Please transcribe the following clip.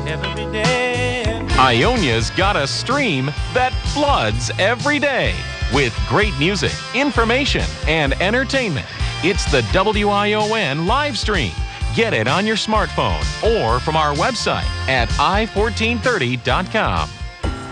every day. Ionia's got a stream that floods every day with great music, information, and entertainment. It's the WION live stream. Get it on your smartphone or from our website at i1430.com.